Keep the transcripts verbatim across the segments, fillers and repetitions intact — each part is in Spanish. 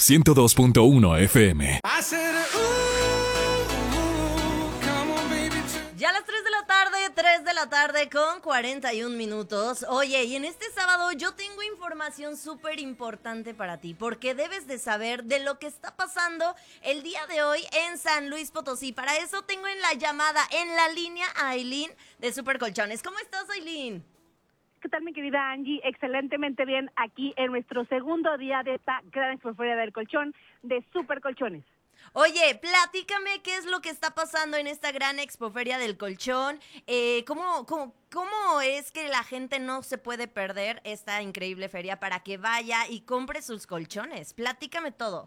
ciento dos punto uno F M. Ya a las tres de la tarde, tres de la tarde con cuarenta y un minutos. Oye, y en este sábado yo tengo información súper importante para ti, porque debes de saber de lo que está pasando el día de hoy en San Luis Potosí. Para eso tengo en la llamada, en la línea, a Ailín de Super Colchones. ¿Cómo estás, Ailín? ¿Qué tal, mi querida Angie? Excelentemente bien aquí en nuestro segundo día de esta gran expoferia del colchón de Super Colchones. Oye, platícame qué es lo que está pasando en esta gran expoferia del colchón. Eh, ¿cómo, cómo, ¿Cómo es que la gente no se puede perder esta increíble feria para que vaya y compre sus colchones? Platícame todo.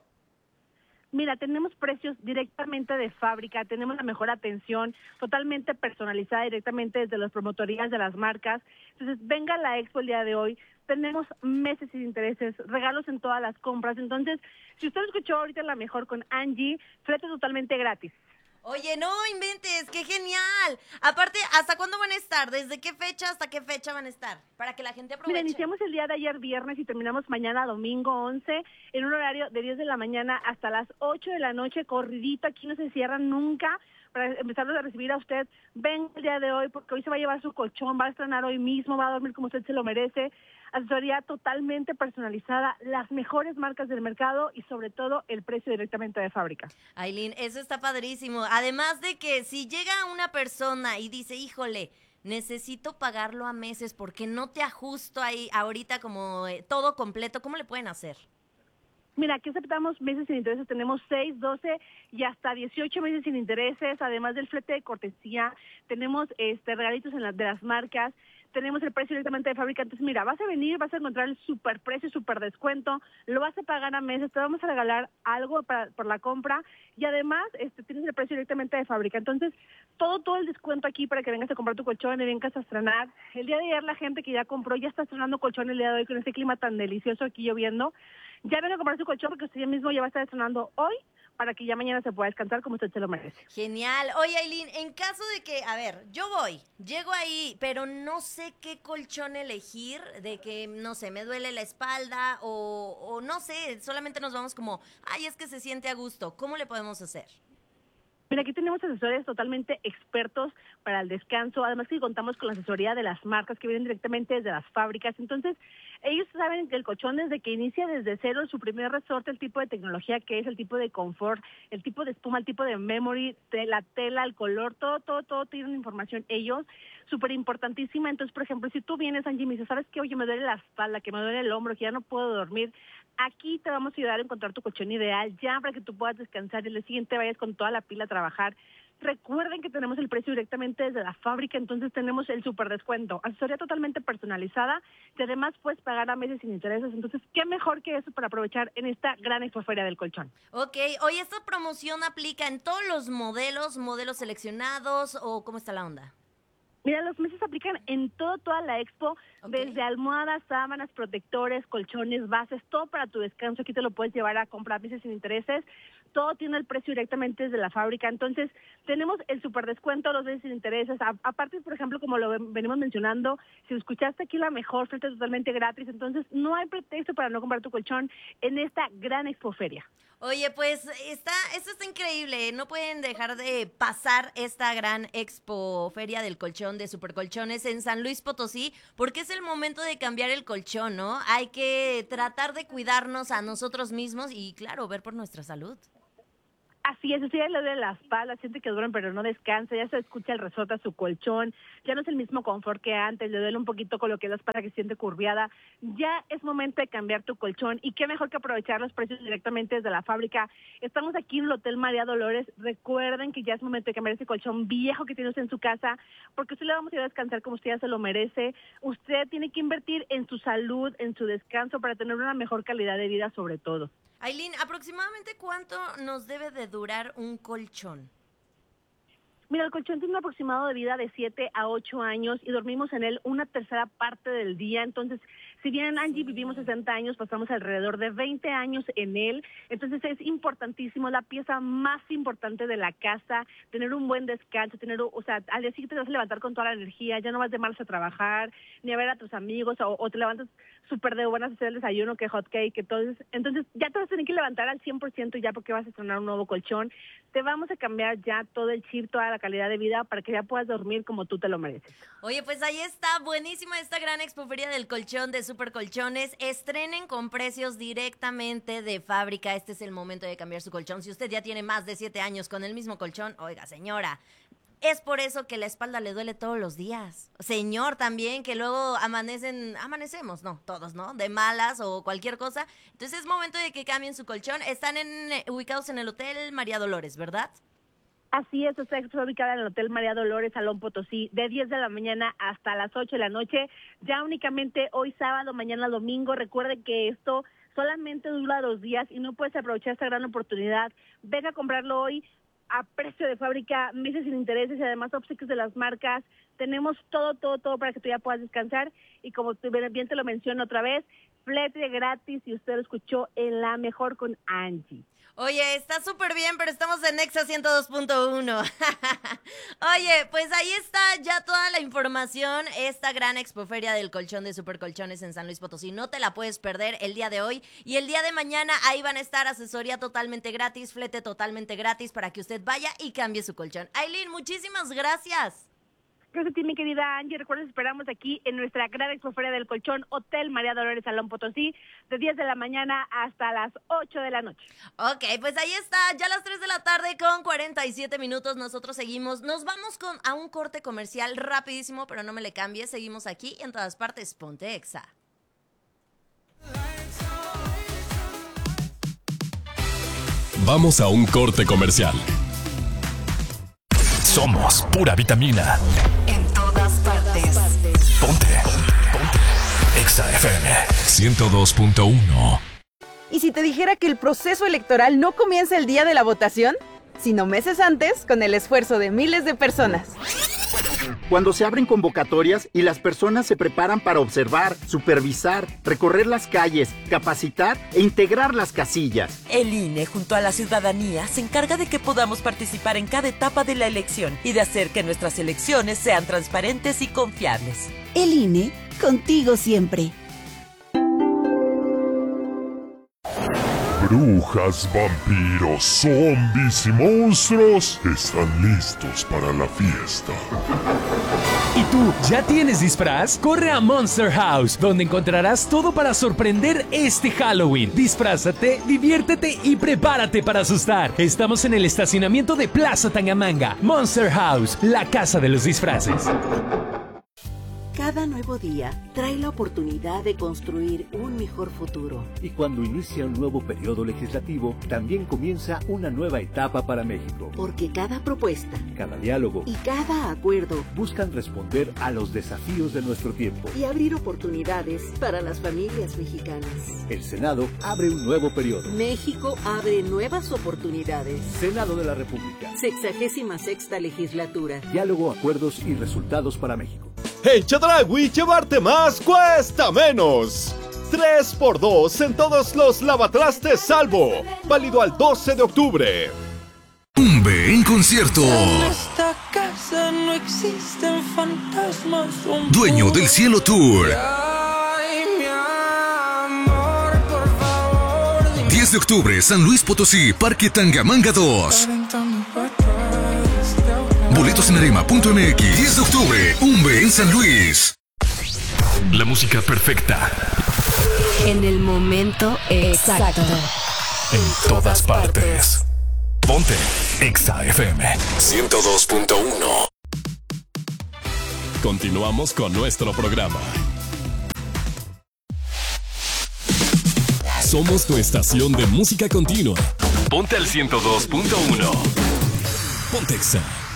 Mira, tenemos precios directamente de fábrica, tenemos la mejor atención, totalmente personalizada directamente desde las promotorías de las marcas. Entonces, venga a la expo el día de hoy, tenemos meses sin intereses, regalos en todas las compras. Entonces, si usted lo escuchó ahorita la mejor con Angie, flete totalmente gratis. Oye, no inventes, qué genial. Aparte, ¿hasta cuándo van a estar? ¿Desde qué fecha hasta qué fecha van a estar? Para que la gente aproveche. Mira, iniciamos el día de ayer viernes y terminamos mañana domingo once en un horario de diez de la mañana hasta las ocho de la noche, corridito, aquí no se cierran nunca, para empezar a recibir a usted. Ven el día de hoy porque hoy se va a llevar su colchón, va a estrenar hoy mismo, va a dormir como usted se lo merece. Asesoría totalmente personalizada, las mejores marcas del mercado y sobre todo el precio directamente de fábrica. Ailín, eso está padrísimo. Además de que si llega una persona y dice, híjole, necesito pagarlo a meses porque no te ajusto ahí ahorita como eh, todo completo, ¿cómo le pueden hacer? Mira, aquí aceptamos meses sin intereses, tenemos seis, doce y hasta dieciocho meses sin intereses, además del flete de cortesía, tenemos este regalitos en la, de las marcas, tenemos el precio directamente de fábrica. Entonces, mira, vas a venir, vas a encontrar el super precio, super descuento, lo vas a pagar a meses, te vamos a regalar algo para, por la compra y además este tienes el precio directamente de fábrica. Entonces, todo, todo el descuento aquí para que vengas a comprar tu colchón y vengas a estrenar. El día de ayer la gente que ya compró ya está estrenando colchón el día de hoy con este clima tan delicioso aquí lloviendo. Ya venga a comprar su colchón porque usted mismo ya va a estar estrenando hoy para que ya mañana se pueda descansar como usted se lo merece. Genial. Oye, Ailín, en caso de que, a ver, yo voy, llego ahí, pero no sé qué colchón elegir, de que, no sé, me duele la espalda o, o no sé, solamente nos vamos como, ay, es que se siente a gusto. ¿Cómo le podemos hacer? Mira, aquí tenemos asesores totalmente expertos para el descanso, además que contamos con la asesoría de las marcas que vienen directamente desde las fábricas. Entonces, ellos saben que el colchón desde que inicia desde cero, su primer resorte, el tipo de tecnología que es, el tipo de confort, el tipo de espuma, el tipo de memory, la tela, el color, todo, todo, todo tienen información ellos, súper importantísima. Entonces, por ejemplo, si tú vienes, Angie, y me dices, ¿sabes qué? Oye, me duele la espalda, que me duele el hombro, que ya no puedo dormir. Aquí te vamos a ayudar a encontrar tu colchón ideal ya para que tú puedas descansar y el día siguiente vayas con toda la pila a trabajar. Recuerden que tenemos el precio directamente desde la fábrica, entonces tenemos el super descuento, asesoría totalmente personalizada y además puedes pagar a meses sin intereses. Entonces, ¿qué mejor que eso para aprovechar en esta gran expoferia del colchón? Ok, oye, ¿esta promoción aplica en todos los modelos, modelos seleccionados o cómo está la onda? Mira, los meses aplican en todo, toda la expo, okay. Desde almohadas, sábanas, protectores, colchones, bases, todo para tu descanso. Aquí te lo puedes llevar a comprar meses sin intereses. Todo tiene el precio directamente desde la fábrica. Entonces, tenemos el super descuento, los meses sin intereses. A, aparte, por ejemplo, como lo venimos mencionando, si escuchaste aquí la mejor, flete totalmente gratis. Entonces, no hay pretexto para no comprar tu colchón en esta gran expoferia. Oye, pues está, esto está increíble. No pueden dejar de pasar esta gran expo feria del colchón de Supercolchones en San Luis Potosí, porque es el momento de cambiar el colchón, ¿no? Hay que tratar de cuidarnos a nosotros mismos y, claro, ver por nuestra salud. Así es, usted ya le duele la espalda, siente que duerme pero no descansa, ya se escucha el resorte a su colchón, ya no es el mismo confort que antes, le duele un poquito con lo que es la espalda que siente curviada. Ya es momento de cambiar tu colchón y qué mejor que aprovechar los precios directamente desde la fábrica. Estamos aquí en el Hotel María Dolores, recuerden que ya es momento de cambiar ese colchón viejo que tiene usted en su casa, porque usted le vamos a ir a descansar como usted ya se lo merece. Usted tiene que invertir en su salud, en su descanso para tener una mejor calidad de vida sobre todo. Ailín, ¿aproximadamente cuánto nos debe de durar un colchón? Mira, el colchón tiene un aproximado de vida de siete a ocho años y dormimos en él una tercera parte del día. Entonces, si bien Angie sí. vivimos sesenta años, pasamos alrededor de veinte años en él. Entonces, es importantísimo, la pieza más importante de la casa, tener un buen descanso, tener, o sea, al día siguiente te vas a levantar con toda la energía, ya no vas de malas a trabajar, ni a ver a tus amigos, o, o te levantas súper de buenas hacer el desayuno, que hot cake, que todo. Entonces ya te vas a tener que levantar al cien por ciento ya porque vas a estrenar un nuevo colchón. Te vamos a cambiar ya todo el chip, toda la calidad de vida para que ya puedas dormir como tú te lo mereces. Oye, pues ahí está, buenísima esta gran expoferia del colchón de Super Colchones. Estrenen con precios directamente de fábrica. Este es el momento de cambiar su colchón. Si usted ya tiene más de siete años con el mismo colchón, oiga, señora, es por eso que la espalda le duele todos los días. Señor, también, que luego amanecen, amanecemos, no, todos, ¿no? De malas o cualquier cosa. Entonces es momento de que cambien su colchón. Están en, eh, ubicados en el Hotel María Dolores, ¿verdad? Así es, está ubicada en el Hotel María Dolores, Salón Potosí, de diez de la mañana hasta las ocho de la noche. Ya únicamente hoy sábado, mañana domingo. Recuerden que esto solamente dura dos días y no puedes aprovechar esta gran oportunidad. Venga a comprarlo hoy a precio de fábrica, meses sin intereses y además obsequios de las marcas. Tenemos todo, todo, todo para que tú ya puedas descansar. Y como bien te lo menciono otra vez, flete gratis, y usted lo escuchó en La Mejor con Angie. Oye, está súper bien, pero estamos en Exa ciento dos punto uno. Oye, pues ahí está ya toda la información, esta gran expoferia del colchón de Super Colchones en San Luis Potosí. No te la puedes perder el día de hoy y el día de mañana. Ahí van a estar asesoría totalmente gratis, flete totalmente gratis para que usted vaya y cambie su colchón. Aileen, muchísimas gracias. Gracias a ti, mi querida Angie. Recuerda, esperamos aquí en nuestra gran expoferia del colchón, Hotel María Dolores, Salón Potosí, de diez de la mañana hasta las ocho de la noche. Ok, pues ahí está, ya a las tres de la tarde con cuarenta y siete minutos. Nosotros seguimos, nos vamos con a un corte comercial rapidísimo, pero no me le cambies. Seguimos aquí en todas partes, ponte Exa. Vamos a un corte comercial. Somos pura vitamina. En todas partes. Ponte, ponte. Exa F M ciento dos punto uno. ¿Y si te dijera que el proceso electoral no comienza el día de la votación, sino meses antes, con el esfuerzo de miles de personas? Cuando se abren convocatorias y las personas se preparan para observar, supervisar, recorrer las calles, capacitar e integrar las casillas. El I N E, junto a la ciudadanía, se encarga de que podamos participar en cada etapa de la elección y de hacer que nuestras elecciones sean transparentes y confiables. El I N E, contigo siempre. Brujas, vampiros, zombies y monstruos están listos para la fiesta. ¿Y tú ya tienes disfraz? Corre a Monster House, donde encontrarás todo para sorprender este Halloween. Disfrázate, diviértete y prepárate para asustar. Estamos en el estacionamiento de Plaza Tangamanga. Monster House, la casa de los disfraces. Cada nuevo día trae la oportunidad de construir un mejor futuro. Y cuando inicia un nuevo periodo legislativo, también comienza una nueva etapa para México. Porque cada propuesta, cada diálogo y cada acuerdo buscan responder a los desafíos de nuestro tiempo y abrir oportunidades para las familias mexicanas. El Senado abre un nuevo periodo. México abre nuevas oportunidades. Senado de la República. Sexagésima sexta legislatura. Diálogo, acuerdos y resultados para México. En Chedraui, llevarte más cuesta menos. tres por dos en todos los lavatrastes Salvo. Válido al doce de octubre. Umbe en concierto. En esta casa no existen fantasmas. Dueño del Cielo Tour. Ay, mi amor, por favor. diez de octubre, San Luis Potosí, Parque Tangamanga dos. Boletos en arema punto m x. diez de octubre, Umbe en San Luis. La música perfecta. En el momento exacto. En todas partes. Ponte Exa F M ciento dos punto uno. Continuamos con nuestro programa. Somos tu estación de música continua. Ponte al ciento dos punto uno. Ponte Exa.